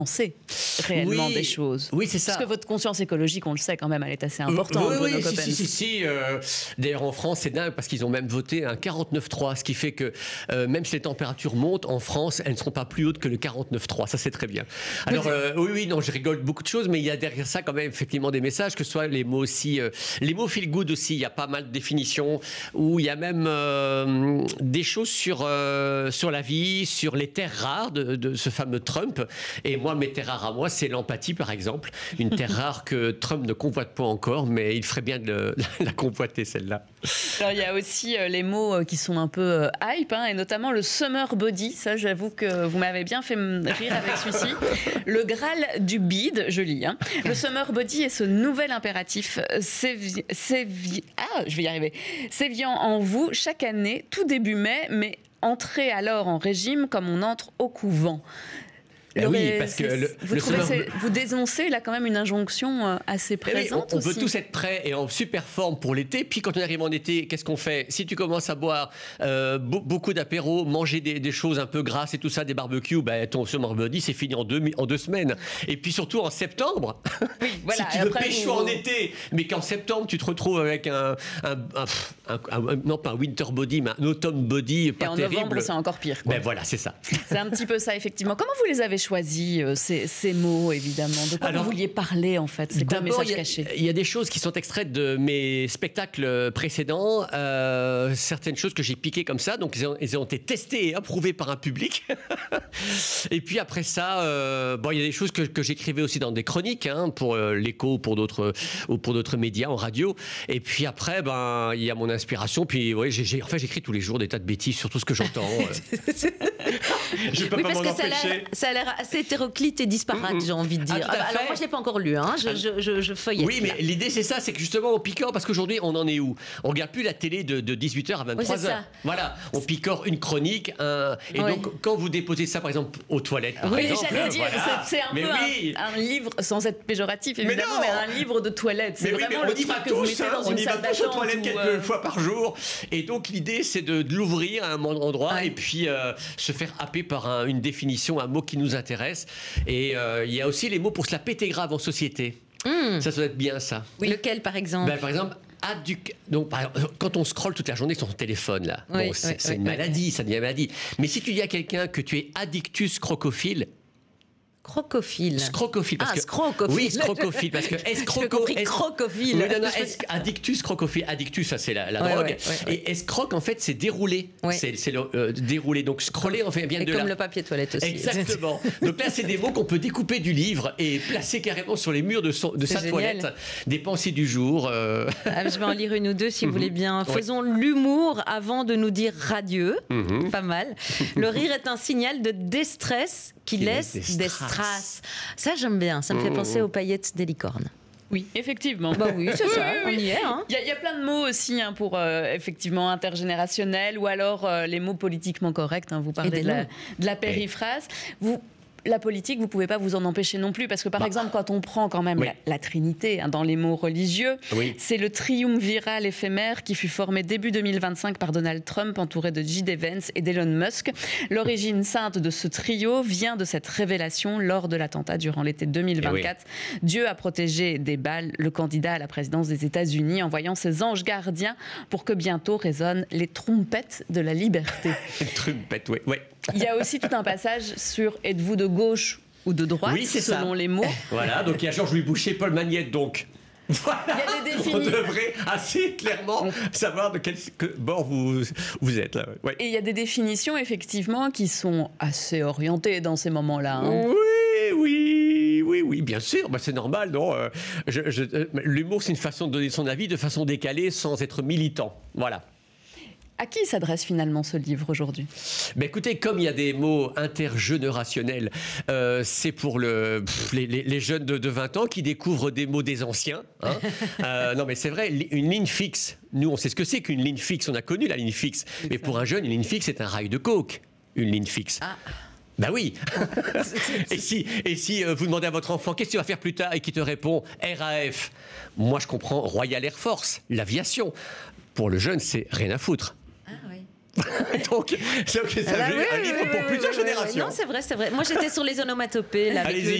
penser réellement des choses. Oui, c'est ça. Parce que votre conscience écologique, on le sait quand même, elle est assez importante. Oui, si. D'ailleurs, en France, c'est dingue parce qu'ils ont même voté un 49.3, ce qui fait que même si les températures montent, en France, elles ne seront pas plus hautes que le 49.3. Ça, c'est très bien. Alors, non, je rigole beaucoup de choses, mais il y a derrière ça quand même effectivement des messages, que ce soit les mots aussi, les mots feel good aussi. Il y a pas mal de définitions où il y a même des choses sur la vie, sur les terres rares de ce fameux Trump. Et moi, mes terres rares à moi, c'est l'empathie, par exemple. Une terre rare que Trump ne convoite pas encore, mais il ferait bien de la convoiter, celle-là. Alors, il y a aussi les mots qui sont un peu hype, et notamment le summer body. Ça, j'avoue que vous m'avez bien fait rire avec celui-ci. Le Graal du bide, je lis. Le summer body est ce nouvel impératif je vais y arriver. Sévillant en vous chaque année, tout début mai, mais entrez alors en régime comme on entre au couvent. Oui, parce que vous dénoncez là quand même une injonction assez présente. Oui, on veut tous être prêts et en super forme pour l'été. Puis quand on arrive en été, qu'est-ce qu'on fait? Si tu commences à boire beaucoup d'apéros, manger des choses un peu grasses et tout ça, des barbecues, ton summer body, c'est fini en 2 semaines. Et puis surtout en septembre, oui, voilà, si tu veux pécho en été, mais qu'en septembre tu te retrouves avec non pas un winter body, mais un autumn body pas terrible. Et en novembre, c'est encore pire. Ben voilà, c'est ça. C'est un petit peu ça, effectivement. Comment vous les avez choisi ces mots, évidemment? De quoi vous vouliez parler, en fait? C'est quoi le message caché? Il y a des choses qui sont extraites de mes spectacles précédents, certaines choses que j'ai piquées comme ça, donc elles ont été testées et approuvées par un public. Et puis après ça, il y a des choses que j'écrivais aussi dans des chroniques, pour l'Écho, pour d'autres médias en radio. Et puis après, il y a mon inspiration. Puis j'écris tous les jours des tas de bêtises sur tout ce que j'entends. Je peux pas m'en empêcher. Ça a l'air assez hétéroclite et disparate, j'ai envie de dire. Alors moi, je l'ai pas encore lu, je feuillette. Oui, mais l'idée, c'est ça, c'est que justement, on picore, parce qu'aujourd'hui, on en est où? On regarde plus la télé de 18h à 23h. Voilà, on picore une chronique, et donc, quand vous déposez ça, par exemple, aux toilettes, par exemple... j'allais dire, c'est un peu un livre, sans être péjoratif, évidemment, mais un livre de toilette. C'est vraiment le truc que vous mettez dans une salle d'attente. On y va tous aux toilettes quelques fois par jour, et donc, l'idée, c'est de l'ouvrir à un endroit, et puis se faire happer par une définition, un mot qui nous intéresse. Et il y a aussi les mots pour se la péter grave en société. Ça doit être bien, ça. Oui. Lequel, par exemple? Par exemple, donc, quand on scrolle toute la journée sur son téléphone, là, c'est une maladie, ça devient une maladie. Mais si tu dis à quelqu'un que tu es addictus crocophile... Crocophile. Scrocophile. Scrocophile. Oui, scrocophile. Parce que crocophile. Oui, non, addictus, crocophile. Addictus, ça, c'est la drogue. Et escroc, en fait, c'est déroulé. C'est déroulé. Donc, scroller, en fait, vient de là. Comme le papier toilette aussi. Exactement. Donc là, c'est des mots qu'on peut découper du livre et placer carrément sur les murs de sa toilette. Des pensées du jour. Je vais en lire une ou deux, si vous voulez bien. Faisons l'humour avant de nous dire radieux. Pas mal. Le rire est un signal de déstress qui laisse des strass. Ça, j'aime bien. Ça me fait penser aux paillettes des licornes. Oui, effectivement. Oui, c'est ça, on y est. Il y a plein de mots aussi pour effectivement intergénérationnel, ou alors les mots politiquement corrects. Vous parlez de la périphrase. La politique, vous ne pouvez pas vous en empêcher non plus, parce que par exemple, quand on prend quand même la Trinité dans les mots religieux, c'est le triumviral éphémère qui fut formé début 2025 par Donald Trump, entouré de J.D. Vance et d'Elon Musk. L'origine sainte de ce trio vient de cette révélation lors de l'attentat durant l'été 2024. Dieu a protégé des balles le candidat à la présidence des États-Unis, envoyant ses anges gardiens pour que bientôt résonnent les trompettes de la liberté. Trompettes, oui. Il y a aussi tout un passage sur « Êtes-vous de gauche ou de droite ?» selon les mots. Voilà, donc il y a Georges-Louis Boucher, Paul Magnette, donc... Voilà. Il y a des définitions. On devrait assez clairement savoir de quel bord vous êtes. Là. Et il y a des définitions, effectivement, qui sont assez orientées dans ces moments-là. Oui, bien sûr. C'est normal, non l'humour, c'est une façon de donner son avis de façon décalée, sans être militant. Voilà. À qui s'adresse finalement ce livre aujourd'hui? Écoutez, comme il y a des mots intergénérationnels, c'est pour les jeunes de 20 ans qui découvrent des mots des anciens. Non, mais c'est vrai, une ligne fixe. Nous, on sait ce que c'est qu'une ligne fixe. On a connu la ligne fixe. Mais pour un jeune, une ligne fixe, c'est un rail de coke. Une ligne fixe. Oui. Et si vous demandez à votre enfant qu'est-ce que tu vas faire plus tard et qu'il te répond RAF, moi je comprends Royal Air Force, l'aviation. Pour le jeune, c'est rien à foutre. Donc, c'est un livre pour plusieurs générations. Non, c'est vrai. Moi, j'étais sur les onomatopées, là, avec le